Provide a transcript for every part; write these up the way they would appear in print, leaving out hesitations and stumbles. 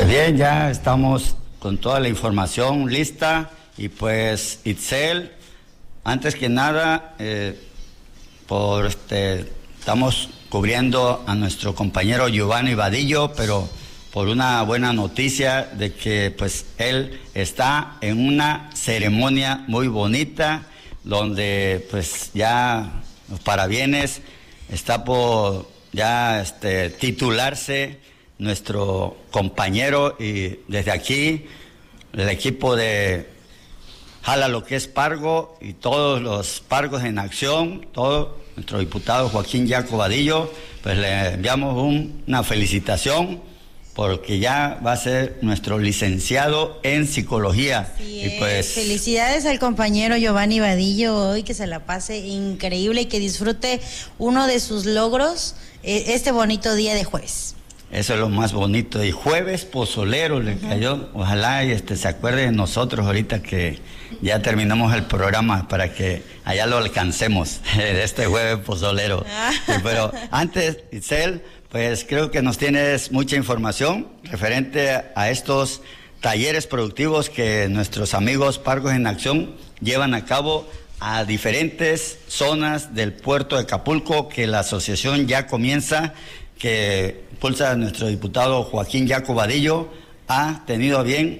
Pues bien, ya estamos con toda la información lista y pues Itzel, antes que nada, estamos cubriendo a nuestro compañero Giovanni Vadillo, pero por una buena noticia de que pues él está en una ceremonia muy bonita donde pues ya los parabienes está por ya titularse nuestro compañero, y desde aquí el equipo de Jala lo que es Pargo y todos los Pargos en acción, todo nuestro diputado Joaquín Yaco Vadillo, pues le enviamos una felicitación porque ya va a ser nuestro licenciado en psicología. Y pues felicidades al compañero Giovanni Vadillo hoy, que se la pase increíble y que disfrute uno de sus logros este bonito día de jueves. Eso es lo más bonito. Y jueves pozolero le cayó. Ojalá se acuerde de nosotros ahorita que ya terminamos el programa para que allá lo alcancemos, este jueves pozolero. Pero antes, Itzel, pues creo que nos tienes mucha información referente a estos talleres productivos que nuestros amigos Pargos en Acción llevan a cabo a diferentes zonas del puerto de Acapulco, que la asociación ya comienza, que impulsa a nuestro diputado Joaquín Yaco Vadillo, ha tenido a bien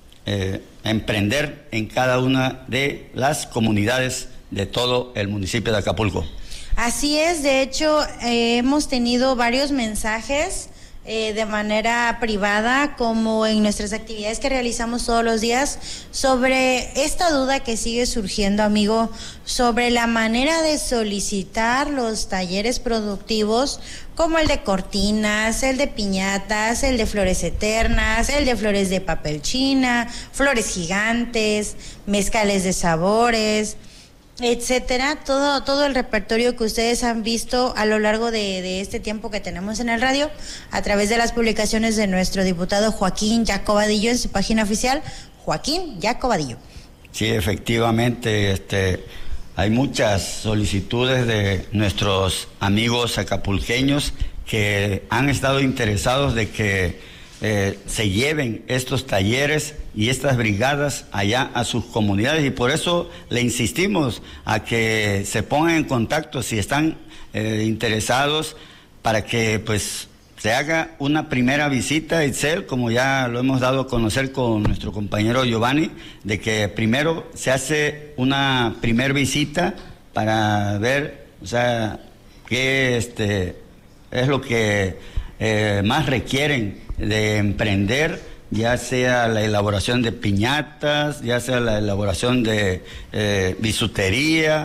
emprender en cada una de las comunidades de todo el municipio de Acapulco. Así es, de hecho hemos tenido varios mensajes de manera privada, como en nuestras actividades que realizamos todos los días, sobre esta duda que sigue surgiendo, amigo, sobre la manera de solicitar los talleres productivos, como el de cortinas, el de piñatas, el de flores eternas, el de flores de papel china, flores gigantes, mezcales de sabores, etcétera, todo el repertorio que ustedes han visto a lo largo de este tiempo que tenemos en el radio, a través de las publicaciones de nuestro diputado Joaquín Yaco Vadillo en su página oficial, Joaquín Yaco Vadillo. Sí, efectivamente, hay muchas solicitudes de nuestros amigos acapulqueños que han estado interesados de que se lleven estos talleres y estas brigadas allá a sus comunidades, y por eso le insistimos a que se pongan en contacto si están interesados, para que pues se haga una primera visita, Itzel, como ya lo hemos dado a conocer con nuestro compañero Giovanni, de que primero se hace una primera visita para ver, o sea, qué es lo que más requieren de emprender, ya sea la elaboración de piñatas, ya sea la elaboración de bisutería,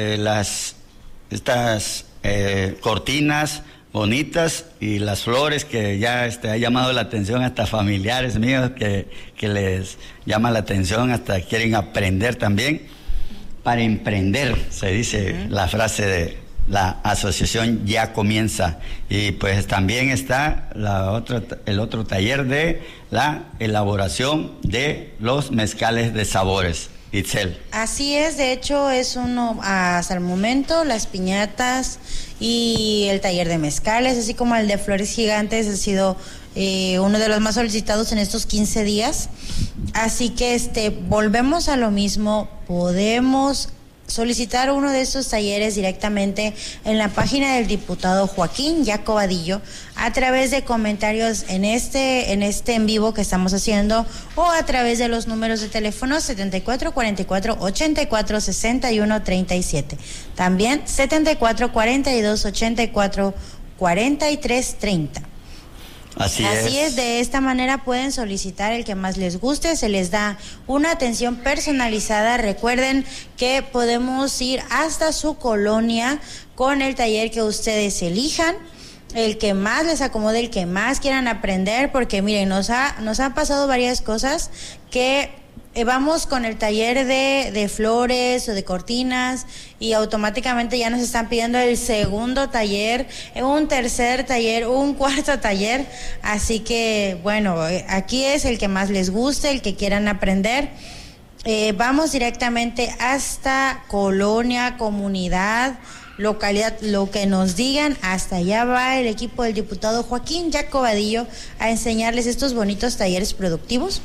estas cortinas bonitas y las flores, que ya ha llamado la atención hasta familiares míos que les llama la atención, hasta quieren aprender también. Para emprender, se dice la frase de la asociación ya comienza. Y pues también está el otro taller de la elaboración de los mezcales de sabores. Itzel. Así es, de hecho es uno hasta el momento, las piñatas y el taller de mezcales, así como el de flores gigantes, ha sido uno de los más solicitados en estos 15 días. Así que volvemos a lo mismo, podemos solicitar uno de estos talleres directamente en la página del diputado Joaquín Yaco Vadillo, a través de comentarios en este en vivo que estamos haciendo, o a través de los números de teléfono 74 44 84 61 37, también 74 42 84 43 30. Así es, de esta manera pueden solicitar el que más les guste, se les da una atención personalizada. Recuerden que podemos ir hasta su colonia con el taller que ustedes elijan, el que más les acomode, el que más quieran aprender, porque miren, nos han pasado varias cosas que vamos con el taller de flores o de cortinas y automáticamente ya nos están pidiendo el segundo taller, un tercer taller, un cuarto taller. Así que bueno, aquí es el que más les guste, el que quieran aprender. Vamos directamente hasta colonia, comunidad, localidad, lo que nos digan, hasta allá va el equipo del diputado Joaquín Jacobadillo a enseñarles estos bonitos talleres productivos.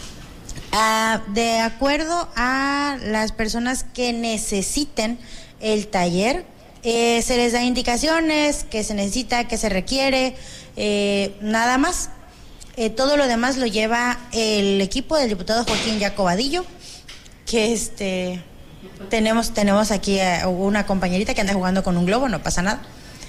De acuerdo a las personas que necesiten el taller, se les da indicaciones, que se necesita, que se requiere, nada más. Todo lo demás lo lleva el equipo del diputado Joaquín Jacobadillo, que tenemos aquí una compañerita que anda jugando con un globo, no pasa nada.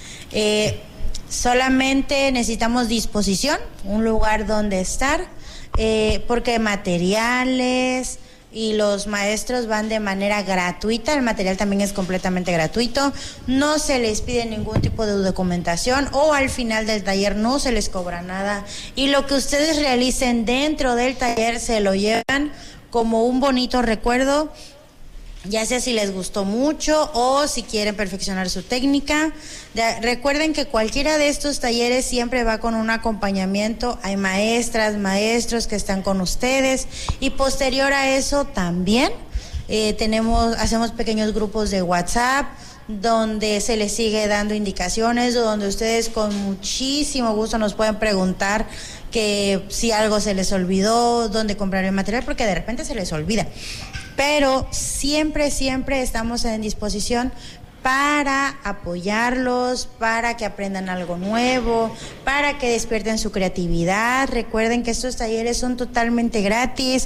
Solamente necesitamos disposición, un lugar donde estar, porque materiales y los maestros van de manera gratuita, el material también es completamente gratuito, no se les pide ningún tipo de documentación o al final del taller no se les cobra nada, y lo que ustedes realicen dentro del taller se lo llevan como un bonito recuerdo, ya sea si les gustó mucho o si quieren perfeccionar su técnica. Recuerden que cualquiera de estos talleres siempre va con un acompañamiento, hay maestras, maestros que están con ustedes, y posterior a eso también hacemos pequeños grupos de WhatsApp donde se les sigue dando indicaciones, donde ustedes con muchísimo gusto nos pueden preguntar que si algo se les olvidó, dónde comprar el material, porque de repente se les olvida. Pero siempre estamos en disposición para apoyarlos, para que aprendan algo nuevo, para que despierten su creatividad. Recuerden que estos talleres son totalmente gratis,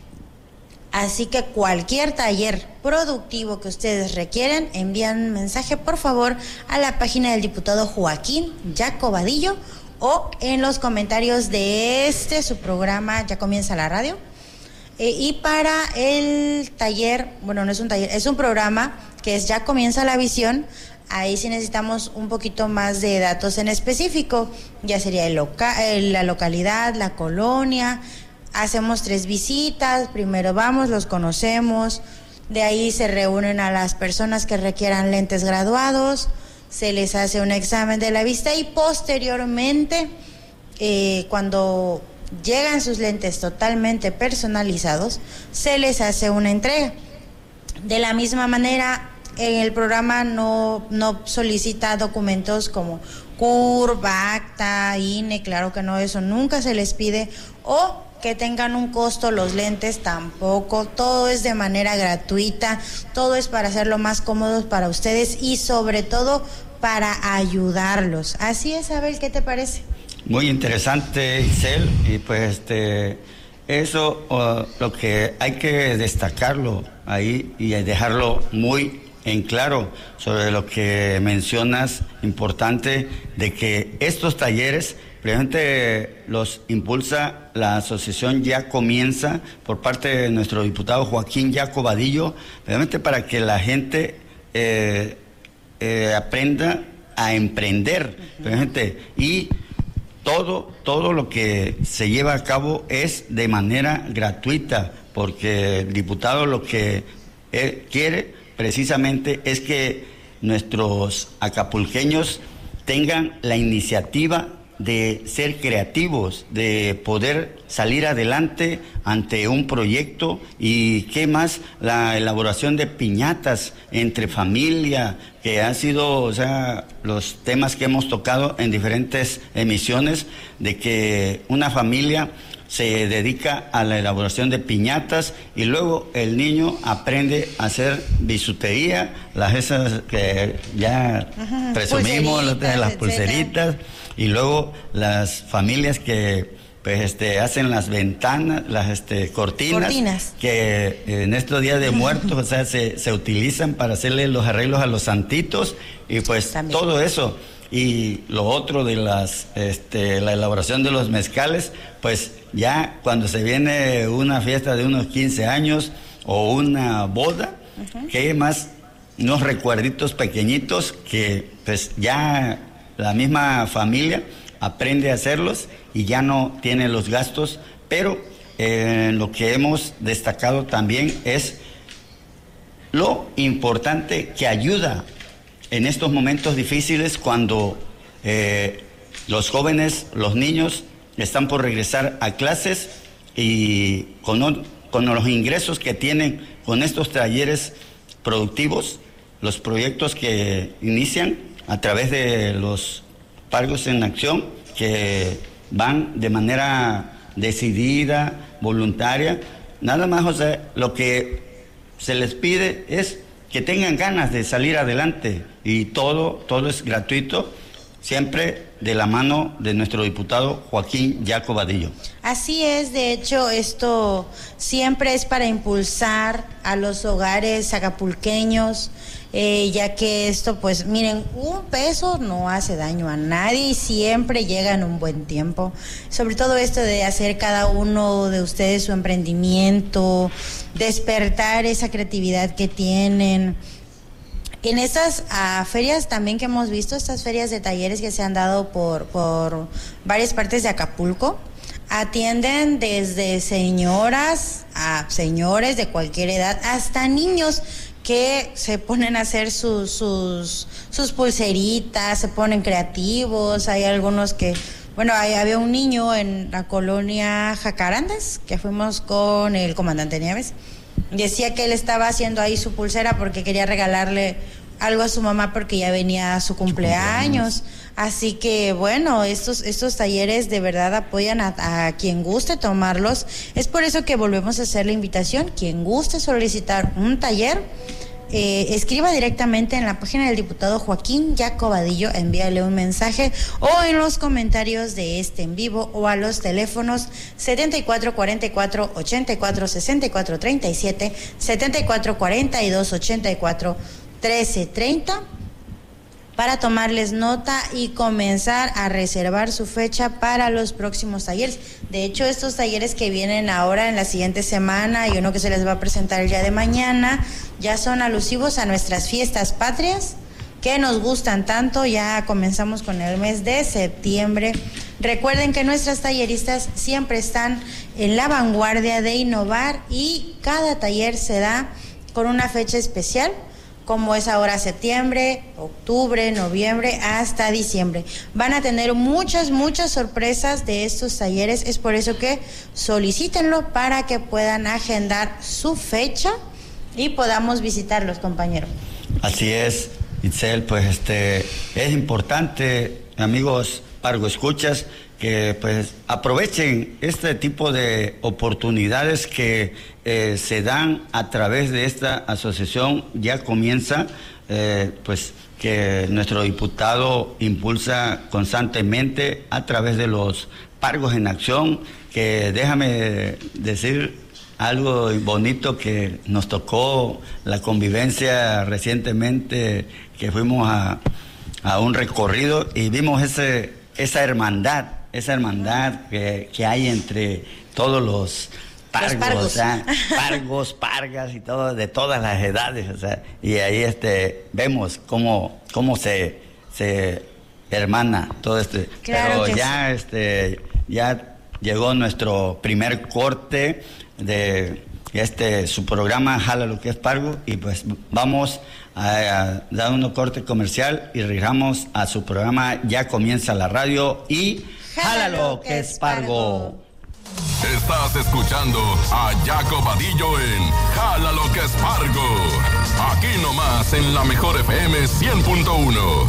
así que cualquier taller productivo que ustedes requieran, envían un mensaje por favor a la página del diputado Joaquín Jacobadillo o en los comentarios de su programa Ya Comienza la Radio. Y para el taller, bueno, no es un taller, es un programa que es Ya Comienza la Visión. Ahí sí necesitamos un poquito más de datos en específico, ya sería la localidad, la colonia. Hacemos 3 visitas, primero vamos, los conocemos, de ahí se reúnen a las personas que requieran lentes graduados, se les hace un examen de la vista y posteriormente, cuando llegan sus lentes totalmente personalizados, se les hace una entrega. De la misma manera, en el programa no solicita documentos como CURP, ACTA, INE, claro que no, eso nunca se les pide, o que tengan un costo los lentes tampoco, todo es de manera gratuita, todo es para hacerlo más cómodos para ustedes y sobre todo para ayudarlos. Así es, Abel, ¿qué te parece? Muy interesante, Isel, y pues eso lo que hay que destacarlo ahí y dejarlo muy en claro sobre lo que mencionas, importante, de que estos talleres realmente los impulsa la asociación Ya Comienza por parte de nuestro diputado Joaquín Jacobadillo, realmente para que la gente aprenda a emprender, realmente, y todo lo que se lleva a cabo es de manera gratuita, porque el diputado lo que quiere precisamente es que nuestros acapulqueños tengan la iniciativa de ser creativos, de poder salir adelante ante un proyecto, y qué más, la elaboración de piñatas entre familia, que han sido, o sea, los temas que hemos tocado en diferentes emisiones, de que una familia se dedica a la elaboración de piñatas y luego el niño aprende a hacer bisutería, esas que ya presumimos, las pulseritas, y luego las familias que pues hacen las ventanas, las cortinas, que en estos días de muertos, o sea, se utilizan para hacerle los arreglos a los santitos, y pues también todo eso. Y lo otro de la elaboración de los mezcales, pues ya cuando se viene una fiesta de unos 15 años o una boda, que más unos recuerditos pequeñitos que pues ya la misma familia aprende a hacerlos y ya no tiene los gastos. Pero lo que hemos destacado también es lo importante que ayuda en estos momentos difíciles, cuando los jóvenes, los niños están por regresar a clases, y con los ingresos que tienen con estos talleres productivos, los proyectos que inician a través de los Pargos en Acción, que van de manera decidida, voluntaria. Nada más, José, lo que se les pide es que tengan ganas de salir adelante, y todo es gratuito, siempre de la mano de nuestro diputado Joaquín Yaco Vadillo. Así es, de hecho, esto siempre es para impulsar a los hogares acapulqueños, ya que esto, pues miren, $1 no hace daño a nadie y siempre llega en un buen tiempo. Sobre todo esto de hacer cada uno de ustedes su emprendimiento, despertar esa creatividad que tienen. En estas ferias también que hemos visto, estas ferias de talleres que se han dado por varias partes de Acapulco, atienden desde señoras a señores de cualquier edad, hasta niños que se ponen a hacer sus pulseritas, se ponen creativos. Hay algunos que, bueno, había un niño en la colonia Jacarandas, que fuimos con el comandante Nieves. Decía que él estaba haciendo ahí su pulsera porque quería regalarle algo a su mamá porque ya venía su cumpleaños. Así que bueno, estos talleres de verdad apoyan a quien guste tomarlos. Es por eso que volvemos a hacer la invitación. Quien guste solicitar un taller, escriba directamente en la página del diputado Joaquín Yaco Vadillo, envíale un mensaje o en los comentarios de este en vivo, o a los teléfonos 7444 84 64 37, 7442 84 1330, para tomarles nota y comenzar a reservar su fecha para los próximos talleres. De hecho, estos talleres que vienen ahora en la siguiente semana y uno que se les va a presentar el día de mañana, ya son alusivos a nuestras fiestas patrias que nos gustan tanto. Ya comenzamos con el mes de septiembre. Recuerden que nuestras talleristas siempre están en la vanguardia de innovar, y cada taller se da con una fecha especial, como es ahora septiembre, octubre, noviembre, hasta diciembre. Van a tener muchas sorpresas de estos talleres. Es por eso que solicítenlo para que puedan agendar su fecha y podamos visitarlos, compañero. Así es, Itzel, pues es importante, amigos Pargo Escuchas, que pues aprovechen este tipo de oportunidades que se dan a través de esta asociación. Ya comienza, pues que nuestro diputado impulsa constantemente a través de los Pargos en Acción, que déjame decir algo bonito, que nos tocó la convivencia recientemente, que fuimos a un recorrido y vimos esa hermandad que hay entre todos los Pargos, o sea, Pargos, Pargas y todo, de todas las edades, o sea, y ahí vemos cómo se hermana todo Claro. Pero ya sí. Ya llegó nuestro primer corte de su programa Jala lo que es Pargo, y pues vamos a dar un corte comercial y regresamos a su programa Ya Comienza la Radio y Jala lo que es Pargo. Estás escuchando a Yaco Vadillo en Jala lo que es Pargo. Aquí nomás en la mejor FM 100.1.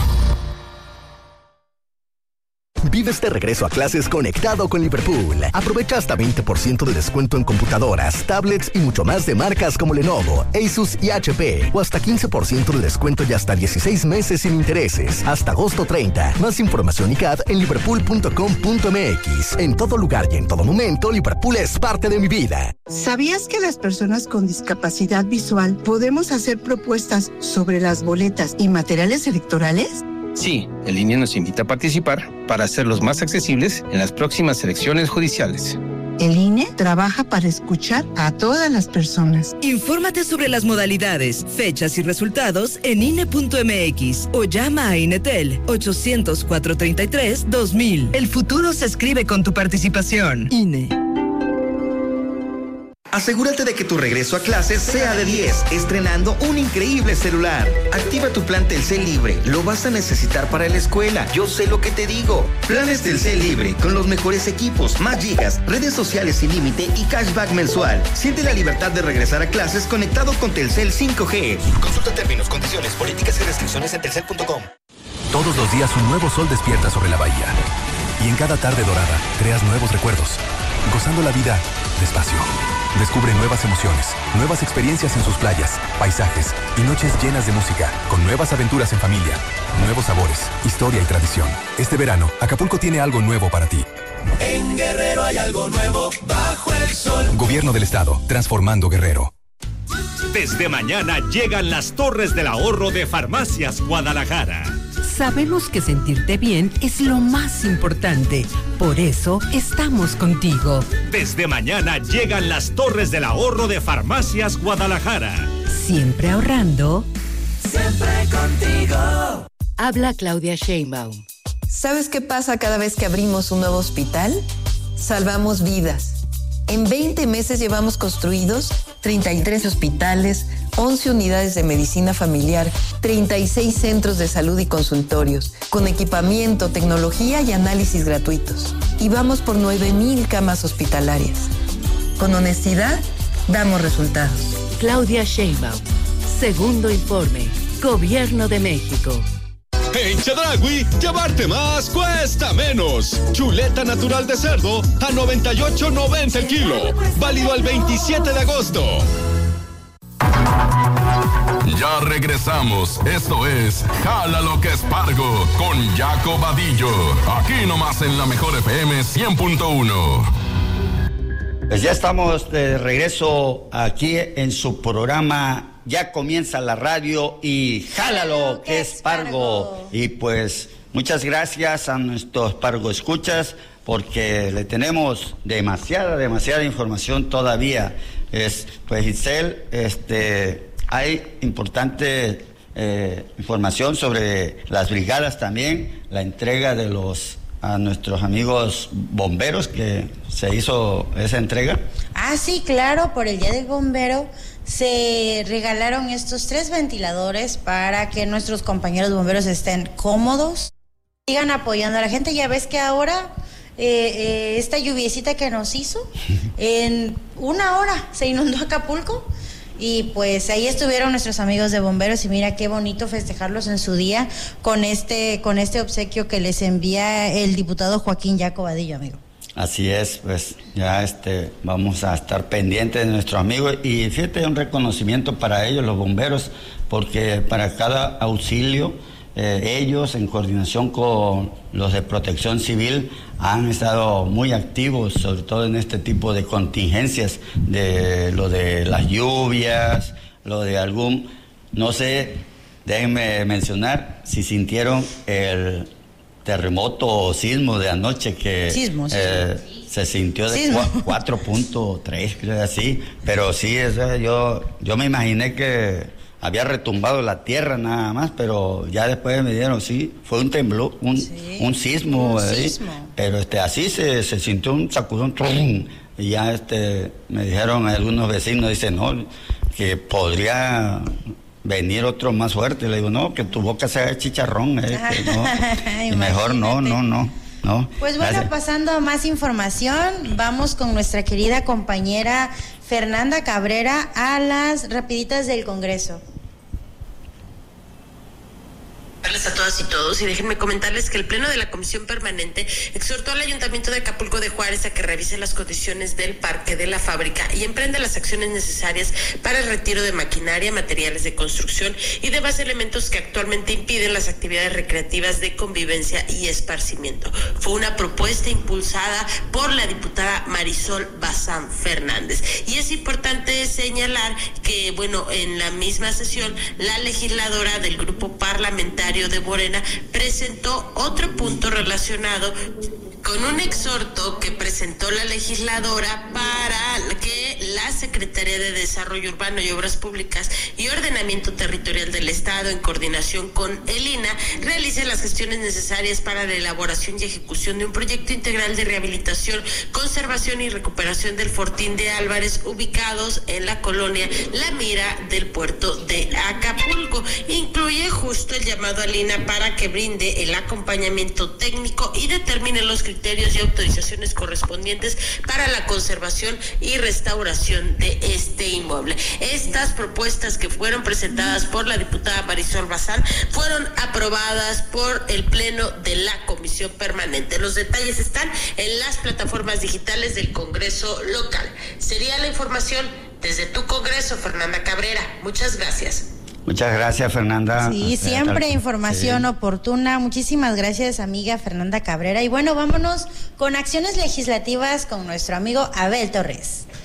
Vives de regreso a clases conectado con Liverpool. Aprovecha hasta 20% de descuento en computadoras, tablets y mucho más de marcas como Lenovo, Asus y HP. O hasta 15% de descuento y hasta 16 meses sin intereses. Hasta agosto 30. Más información y CAD en liverpool.com.mx. En todo lugar y en todo momento, Liverpool es parte de mi vida. ¿Sabías que las personas con discapacidad visual podemos hacer propuestas sobre las boletas y materiales electorales? Sí, el INE nos invita a participar para hacerlos más accesibles en las próximas elecciones judiciales. El INE trabaja para escuchar a todas las personas. Infórmate sobre las modalidades, fechas y resultados en INE.mx o llama a INETEL 800-433-2000. El futuro se escribe con tu participación. INE. Asegúrate de que tu regreso a clases sea de 10, estrenando un increíble celular. Activa tu plan Telcel Libre, lo vas a necesitar para la escuela. Yo sé lo que te digo. Planes Telcel Libre, con los mejores equipos, más gigas, redes sociales sin límite y cashback mensual. Siente la libertad de regresar a clases conectado con Telcel 5G. Consulta términos, condiciones, políticas y restricciones en telcel.com. Todos los días un nuevo sol despierta sobre la bahía. Y en cada tarde dorada creas nuevos recuerdos, gozando la vida despacio. Descubre nuevas emociones, nuevas experiencias en sus playas, paisajes y noches llenas de música, con nuevas aventuras en familia, nuevos sabores, historia y tradición. Este verano, Acapulco tiene algo nuevo para ti. En Guerrero hay algo nuevo bajo el sol. Gobierno del Estado, transformando Guerrero. Desde mañana llegan las Torres del Ahorro de Farmacias Guadalajara. Sabemos que sentirte bien es lo más importante. Por eso estamos contigo. Desde mañana llegan las Torres del Ahorro de Farmacias Guadalajara. Siempre ahorrando. Siempre contigo. Habla Claudia Sheinbaum. ¿Sabes qué pasa cada vez que abrimos un nuevo hospital? Salvamos vidas. En 20 meses llevamos construidos 33 hospitales, 11 unidades de medicina familiar, 36 centros de salud y consultorios, con equipamiento, tecnología y análisis gratuitos. Y vamos por 9,000 camas hospitalarias. Con honestidad, damos resultados. Claudia Sheinbaum. Segundo informe. Gobierno de México. En Chedraui, llevarte más cuesta menos. Chuleta natural de cerdo a $98.90 el kilo. Válido al 27 de agosto. Ya regresamos. Esto es Jala lo que Espargo con Jaco Vadillo. Aquí nomás en la Mejor FM 100.1. Pues ya estamos de regreso aquí en su programa. Ya comienza la radio y jálalo que es Pargo. Y pues muchas gracias a nuestros Pargo escuchas porque le tenemos demasiada información todavía. Pues Giselle, hay importante información sobre las brigadas también, la entrega de a nuestros amigos bomberos que se hizo esa entrega. Ah, sí, claro, por el Día del Bombero se regalaron estos 3 ventiladores para que nuestros compañeros bomberos estén cómodos, sigan apoyando a la gente. Ya ves que ahora esta lluviecita que nos hizo, en 1 hora se inundó Acapulco. Y pues ahí estuvieron nuestros amigos de bomberos y mira qué bonito festejarlos en su día con este obsequio que les envía el diputado Joaquín Jaco Vadillo, amigo. Así es, pues ya vamos a estar pendientes de nuestros amigos y fíjate, un reconocimiento para ellos, los bomberos, porque para cada auxilio ellos en coordinación con los de Protección Civil han estado muy activos, sobre todo en este tipo de contingencias, de lo de las lluvias, lo de no sé, déjenme mencionar si sintieron el terremoto o sismo de anoche que se sintió de 4.3, creo así, pero sí, yo me imaginé que había retumbado la tierra nada más, pero ya después me dijeron, sí, fue un temblor, un sismo, pero así se sintió un sacudón, y ya me dijeron algunos vecinos, dicen, no, que podría venir otro más fuerte. Le digo, no, que tu boca se haga chicharrón, que no, y mejor no. Pues bueno, pasando a más información, vamos con nuestra querida compañera Fernanda Cabrera a las rapiditas del Congreso. A todas y todos, y déjenme comentarles que el Pleno de la Comisión Permanente exhortó al Ayuntamiento de Acapulco de Juárez a que revise las condiciones del parque de la fábrica y emprenda las acciones necesarias para el retiro de maquinaria, materiales de construcción y demás elementos que actualmente impiden las actividades recreativas de convivencia y esparcimiento. Fue una propuesta impulsada por la diputada Marisol Bazán Fernández. Y es importante señalar que, en la misma sesión, la legisladora del grupo parlamentario de Morena presentó otro punto relacionado con un exhorto que presentó la legisladora para que la Secretaría de Desarrollo Urbano y Obras Públicas y Ordenamiento Territorial del Estado, en coordinación con el INAH, realice las gestiones necesarias para la elaboración y ejecución de un proyecto integral de rehabilitación, conservación y recuperación del Fortín de Álvarez, ubicados en la colonia La Mira del puerto de Acapulco. Incluye justo el llamado al INAH para que brinde el acompañamiento técnico y determine los criterios y autorizaciones correspondientes para la conservación y restauración de este inmueble. Estas propuestas, que fueron presentadas por la diputada Marisol Bazán, fueron aprobadas por el Pleno de la Comisión Permanente. Los detalles están en las plataformas digitales del Congreso local. Sería la información desde tu Congreso, Fernanda Cabrera. Muchas gracias. Muchas gracias, Fernanda. Sí, siempre información oportuna. Muchísimas gracias, amiga Fernanda Cabrera. Y bueno, vámonos con acciones legislativas con nuestro amigo Abel Torres.